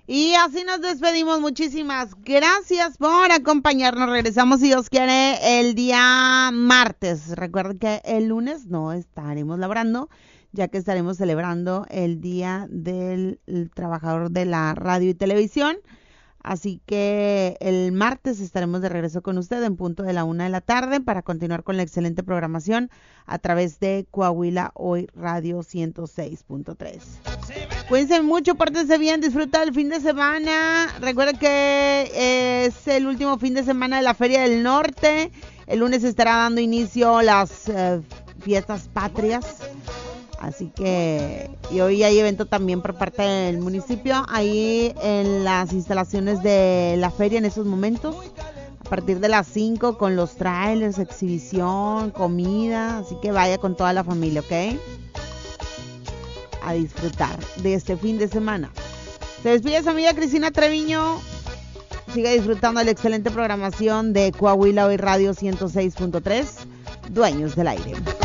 Y así nos despedimos. Muchísimas gracias por acompañarnos. Regresamos, si Dios quiere, el día martes. Recuerden que el lunes no estaremos laborando, ya que estaremos celebrando el Día del Trabajador de la Radio y Televisión. Así que el martes estaremos de regreso con usted en punto de la 1 de la tarde para continuar con la excelente programación a través de Coahuila Hoy Radio 106.3. Cuídense mucho, pórtense bien, disfruta el fin de semana. Recuerden que es el último fin de semana de la Feria del Norte. El lunes estará dando inicio las fiestas patrias. Así que, y hoy hay evento también por parte del municipio, ahí en las instalaciones de la feria en esos momentos, a partir de las 5 con los trailers, exhibición, comida, así que vaya con toda la familia, ¿ok? A disfrutar de este fin de semana. Se despide su amiga Cristina Treviño, sigue disfrutando de la excelente programación de Coahuila Hoy Radio 106.3, Dueños del Aire.